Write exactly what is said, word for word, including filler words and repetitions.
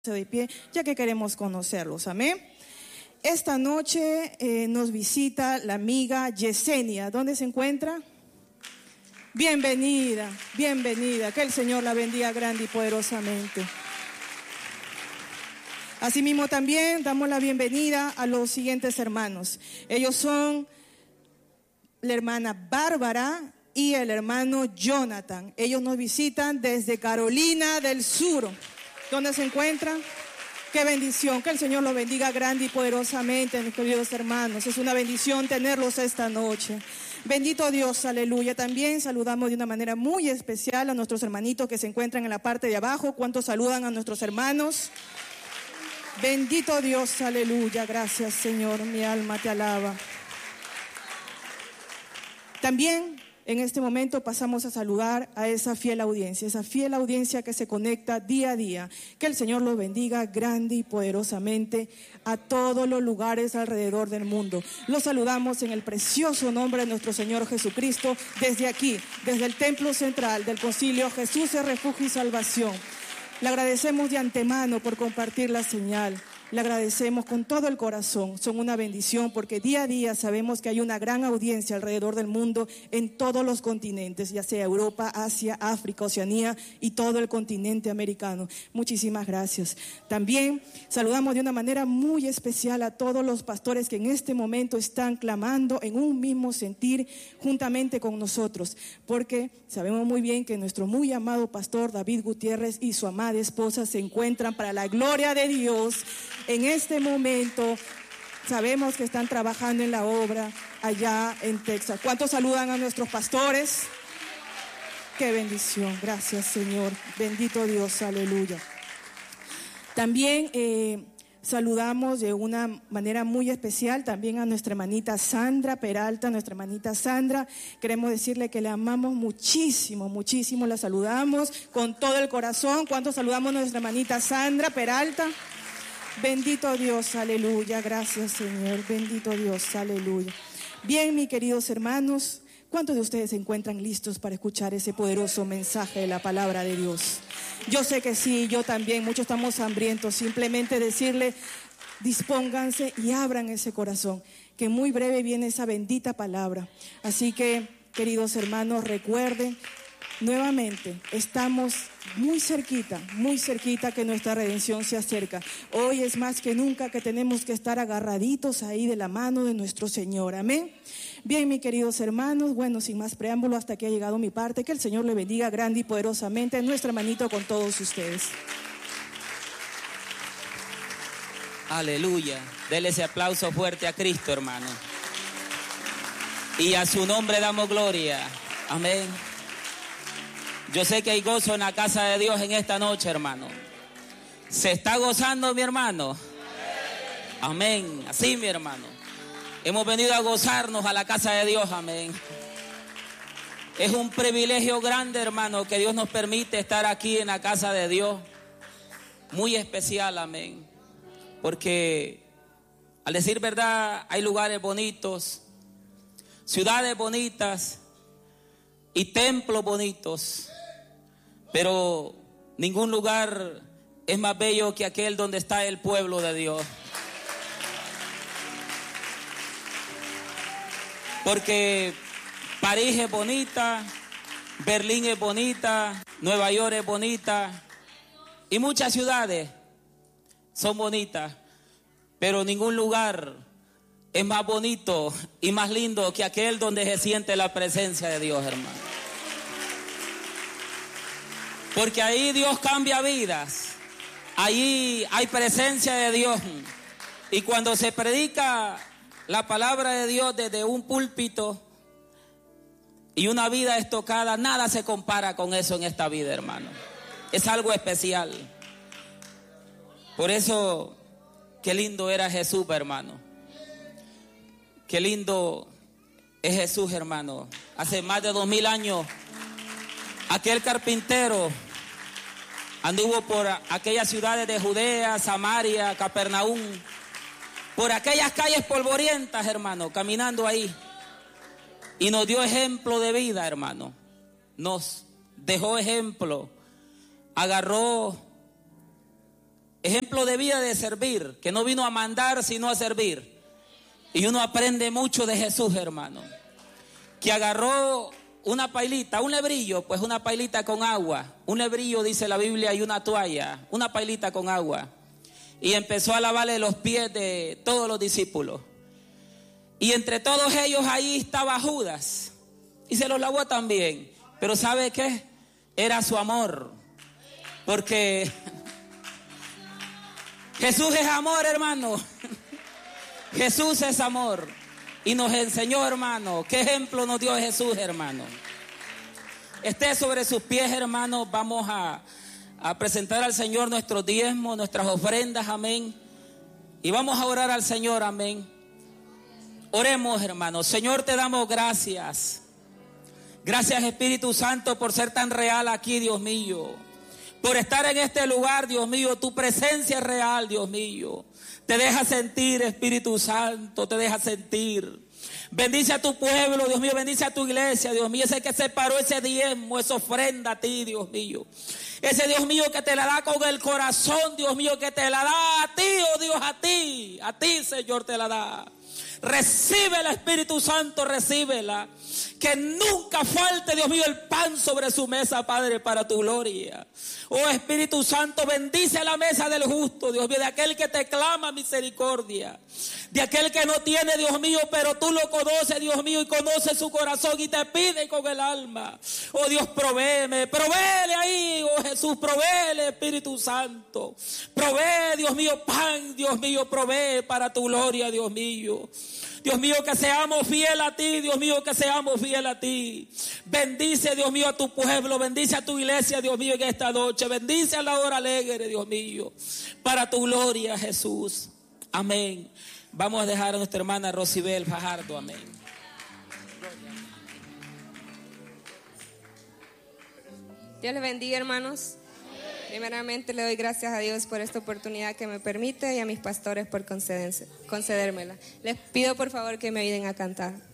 de pie, ya que queremos conocerlos, amén. Esta noche eh, nos visita la amiga Yesenia. ¿Dónde se encuentra? Bienvenida, bienvenida, que el Señor la bendiga grande y poderosamente. Asimismo también damos la bienvenida a los siguientes hermanos. Ellos son la hermana Bárbara y el hermano Jonathan. Ellos nos visitan desde Carolina del Sur. ¿Dónde se encuentran? Qué bendición, que el Señor los bendiga grande y poderosamente, mis queridos hermanos. Es una bendición tenerlos esta noche. Bendito Dios, aleluya. También saludamos de una manera muy especial a nuestros hermanitos que se encuentran en la parte de abajo. ¿Cuántos saludan a nuestros hermanos? Bendito Dios, aleluya. Gracias, Señor, mi alma te alaba. También en este momento pasamos a saludar a esa fiel audiencia, esa fiel audiencia que se conecta día a día. Que el Señor los bendiga grande y poderosamente a todos los lugares alrededor del mundo. Los saludamos en el precioso nombre de nuestro Señor Jesucristo, desde aquí, desde el templo central del concilio Jesús es refugio y salvación. Le agradecemos de antemano por compartir la señal. Le agradecemos con todo el corazón. Son una bendición porque día a día sabemos que hay una gran audiencia alrededor del mundo en todos los continentes, ya sea Europa, Asia, África, Oceanía y todo el continente americano. Muchísimas gracias. También saludamos de una manera muy especial a todos los pastores que en este momento están clamando en un mismo sentir juntamente con nosotros, porque sabemos muy bien que nuestro muy amado pastor David Gutiérrez y su amada esposa se encuentran para la gloria de Dios. En este momento sabemos que están trabajando en la obra allá en Texas. ¿Cuántos saludan a nuestros pastores? Qué bendición, gracias Señor, bendito Dios, aleluya. También eh, saludamos de una manera muy especial también a nuestra hermanita Sandra Peralta, nuestra hermanita Sandra. Queremos decirle que le amamos muchísimo, muchísimo, la saludamos con todo el corazón. ¿Cuántos saludamos a nuestra hermanita Sandra Peralta? Bendito Dios, aleluya, gracias Señor, bendito Dios, aleluya. Bien, mis queridos hermanos, ¿cuántos de ustedes se encuentran listos para escuchar ese poderoso mensaje de la palabra de Dios? Yo sé que sí, yo también, muchos estamos hambrientos. Simplemente decirle, dispónganse y abran ese corazón, que muy breve viene esa bendita palabra. Así que, queridos hermanos, recuerden, nuevamente, estamos muy cerquita, muy cerquita que nuestra redención se acerca. Hoy es más que nunca que tenemos que estar agarraditos ahí de la mano de nuestro Señor. Amén. Bien, mis queridos hermanos, bueno, sin más preámbulo, hasta que ha llegado mi parte. Que el Señor le bendiga grande y poderosamente. Nuestro hermanito con todos ustedes. Aleluya. Dele ese aplauso fuerte a Cristo, hermano. Y a su nombre damos gloria. Amén. Yo sé que hay gozo en la casa de Dios en esta noche, hermano. ¿Se está gozando, mi hermano? Amén. Así, mi hermano. Hemos venido a gozarnos a la casa de Dios, amén. Es un privilegio grande, hermano, que Dios nos permite estar aquí en la casa de Dios. Muy especial, amén. Porque, al decir verdad, hay lugares bonitos, ciudades bonitas y templos bonitos. Pero ningún lugar es más bello que aquel donde está el pueblo de Dios. Porque París es bonita, Berlín es bonita, Nueva York es bonita y muchas ciudades son bonitas, pero ningún lugar es más bonito y más lindo que aquel donde se siente la presencia de Dios, hermano. Porque ahí Dios cambia vidas, ahí hay presencia de Dios. Y cuando se predica la palabra de Dios desde un púlpito y una vida es tocada, nada se compara con eso en esta vida, hermano. Es algo especial. Por eso, qué lindo era Jesús, hermano. Qué lindo es Jesús, hermano. Hace más de dos mil años, aquel carpintero anduvo por aquellas ciudades de Judea, Samaria, Capernaum, por aquellas calles polvorientas, hermano, caminando ahí. Y nos dio ejemplo de vida, hermano. Nos dejó ejemplo. Agarró ejemplo de vida de servir, que no vino a mandar sino a servir. Y uno aprende mucho de Jesús, hermano, que agarró una pailita, un lebrillo, pues una pailita con agua, un lebrillo dice la Biblia, y una toalla, una pailita con agua, y empezó a lavarle los pies de todos los discípulos. Y entre todos ellos ahí estaba Judas, y se los lavó también. Pero ¿sabe qué? Era su amor, porque Jesús es amor, hermano. Jesús es amor. Y nos enseñó, hermano, qué ejemplo nos dio Jesús, hermano. Esté sobre sus pies, hermano. Vamos a, a presentar al Señor nuestros diezmos, nuestras ofrendas, amén. Y vamos a orar al Señor, amén. Oremos, hermano. Señor, te damos gracias. Gracias, Espíritu Santo, por ser tan real aquí, Dios mío. Por estar en este lugar, Dios mío. Tu presencia es real, Dios mío. Te deja sentir, Espíritu Santo, te deja sentir. Bendice a tu pueblo, Dios mío, bendice a tu iglesia, Dios mío. Ese que separó ese diezmo, esa ofrenda a ti, Dios mío. Ese Dios mío que te la da con el corazón, Dios mío, que te la da a ti, oh Dios, a ti. A ti, Señor, te la da. Recíbela, Espíritu Santo, recíbela. Que nunca falte, Dios mío, el pan sobre su mesa, Padre, para tu gloria. Oh Espíritu Santo, bendice la mesa del justo, Dios mío, de aquel que te clama misericordia. De aquel que no tiene, Dios mío, pero tú lo conoces, Dios mío, y conoces su corazón y te pide con el alma. Oh Dios, provéeme, provéele ahí, oh Jesús, provéele, Espíritu Santo. Provee, Dios mío, pan, Dios mío, provee para tu gloria, Dios mío. Dios mío, que seamos fieles a ti, Dios mío, que seamos fieles a ti. Bendice, Dios mío, a tu pueblo, bendice a tu iglesia, Dios mío, en esta noche. Bendice a la hora alegre, Dios mío, para tu gloria, Jesús. Amén. Vamos a dejar a nuestra hermana Rosibel Fajardo, amén. Dios les bendiga, hermanos. Primeramente le doy gracias a Dios por esta oportunidad que me permite y a mis pastores por concedérmela. Les pido por favor que me ayuden a cantar.